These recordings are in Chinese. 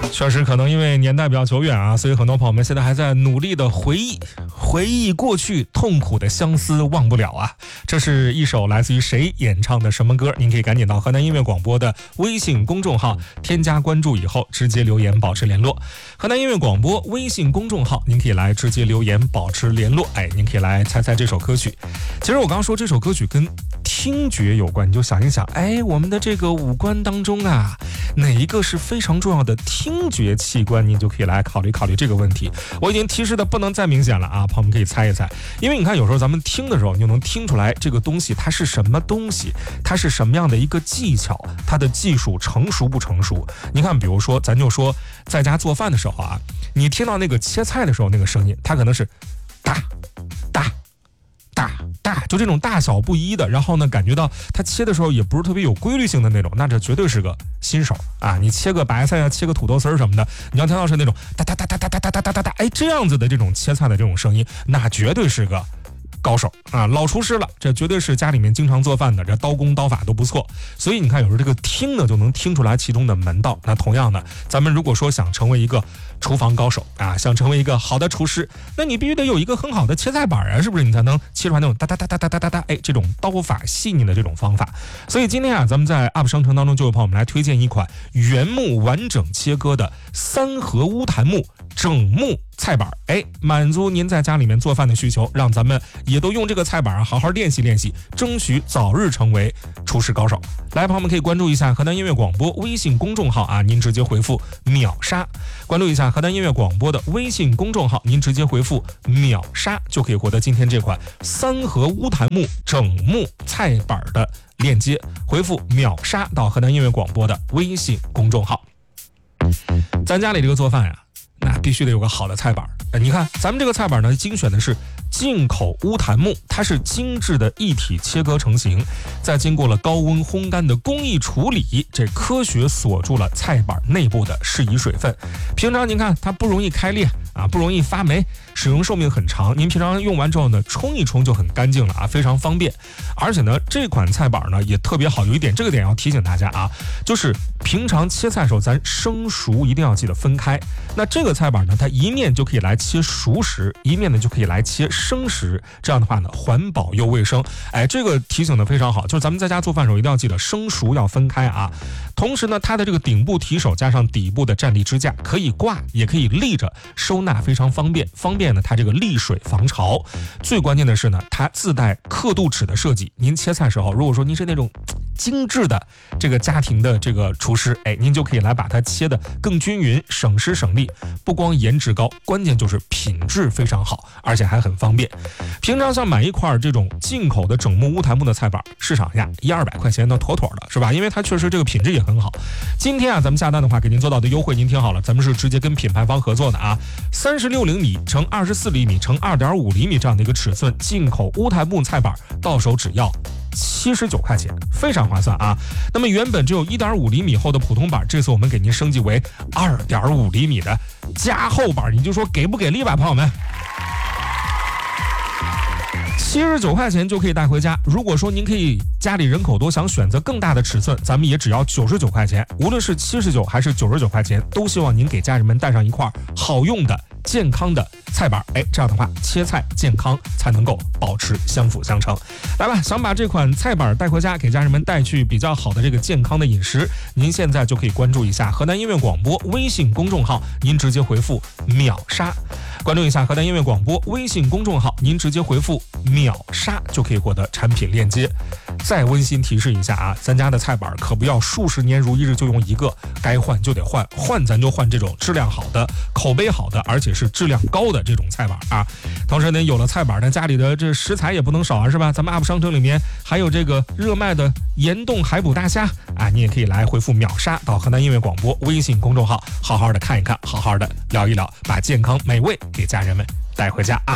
确实可能因为年代比较久远啊，所以很多朋友们现在还在努力的回忆过去痛苦的相思忘不了啊。这是一首来自于谁演唱的什么歌？您可以赶紧到河南音乐广播的微信公众号添加关注以后直接留言保持联络。河南音乐广播微信公众号您可以来直接留言保持联络。您可以来猜猜这首歌曲。其实我刚刚说这首歌曲跟听觉有关，你就想一想，我们的这个五官当中啊，哪一个是非常重要的听觉器官？你就可以来考虑考虑这个问题。我已经提示的不能再明显了啊，朋友们可以猜一猜。因为你看有时候咱们听的时候，你就能听出来这个东西它是什么东西，它是什么样的一个技巧，它的技术成熟不成熟。你看比如说咱就说在家做饭的时候啊，你听到那个切菜的时候那个声音，它可能是哒哒大，就这种大小不一的，然后呢感觉到它切的时候也不是特别有规律性的那种，那这绝对是个新手啊。你切个白菜啊，切个土豆丝什么的，你要听到是那种哒哒哒哒哒哒哒哒哒哒，这样子的这种切菜的这种声音，那绝对是个高手啊，老厨师了，这绝对是家里面经常做饭的，这刀工刀法都不错。所以你看有时候这个听呢就能听出来其中的门道。那同样的，咱们如果说想成为一个厨房高手啊，想成为一个好的厨师，那你必须得有一个很好的切菜板啊，是不是？你才能切出来那种哒哒哒哒哒哒哒哒，这种刀法细腻的这种方法。所以今天啊，咱们在 UP 商城当中就有朋友们来推荐一款原木完整切割的三合乌檀木整木菜板，满足您在家里面做饭的需求，让咱们也都用这个菜板好好练习练习，争取早日成为厨师高手。来，朋友们可以关注一下河南音乐广播微信公众号啊，您直接回复秒杀，关注一下河南音乐广播的微信公众号，您直接回复秒杀就可以获得今天这款三合乌檀木整木菜板的链接，回复秒杀到河南音乐广播的微信公众号。咱家里这个做饭呀，那必须得有个好的菜板。你看咱们这个菜板呢，精选的是进口乌檀木，它是精致的一体切割成型，再经过了高温烘干的工艺处理，这科学锁住了菜板内部的适宜水分。平常您看它不容易开裂啊，不容易发霉，使用寿命很长。您平常用完之后呢，冲一冲就很干净了啊，非常方便。而且呢，这款菜板呢也特别好，有一点这个点要提醒大家啊，就是平常切菜的时候咱生熟一定要记得分开。那这个菜板呢，它一面就可以来切熟食，一面呢就可以来切生食，这样的话呢环保又卫生。这个提醒的非常好，就是咱们在家做饭的时候一定要记得生熟要分开啊。同时呢，它的这个顶部提手加上底部的站立支架，可以挂也可以立着收纳，非常方便呢它这个沥水防潮。最关键的是呢，它自带刻度尺的设计，您切菜时候如果说您是那种精致的这个家庭的这个厨师，您就可以来把它切得更均匀，省时省力。不光颜值高，关键就是品质非常好，而且还很方便。平常像买一块这种进口的整木乌檀木的菜板，市场价100-200块钱都妥妥的，是吧？因为它确实这个品质也很好。今天啊，咱们下单的话给您做到的优惠，您听好了，咱们是直接跟品牌方合作的啊，36厘米乘24厘米乘2.5厘米这样的一个尺寸进口乌檀木菜板，到手只要79块钱，非常划算啊。那么原本只有1.5厘米厚的普通板，这次我们给您升级为2.5厘米的加厚板，你就说给不给力吧，朋友们？79块钱就可以带回家。如果说您可以家里人口多，想选择更大的尺寸，咱们也只要99块钱。无论是79还是99块钱，都希望您给家人们带上一块好用的健康的菜板，这样的话切菜健康才能够保持相辅相成。来吧，想把这款菜板带回家，给家人们带去比较好的这个健康的饮食，您现在就可以关注一下河南音乐广播微信公众号，您直接回复秒杀，关注一下河南音乐广播微信公众号，您直接回复秒杀就可以获得产品链接。再温馨提示一下啊，咱家的菜板可不要数十年如一日就用一个，该换就得换，换咱就换这种质量好的、口碑好的，而且是质量高的这种菜板啊。同时呢，有了菜板呢，家里的这食材也不能少啊，是吧？咱们 UP 商城里面还有这个热卖的盐冻海捕大虾啊，你也可以来回复秒杀到河南音乐广播微信公众号，好好的看一看，好好的聊一聊，把健康美味给家人们带回家啊。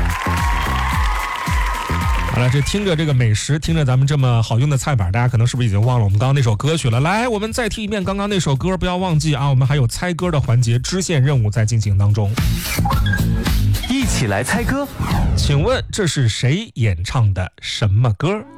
好了，这听着这个美食，听着咱们这么好用的菜板，大家可能是不是已经忘了我们刚刚那首歌曲了？来，我们再听一遍刚刚那首歌，不要忘记啊，我们还有猜歌的环节，支线任务在进行当中。 一起来猜歌， 请问这是谁演唱的什么歌？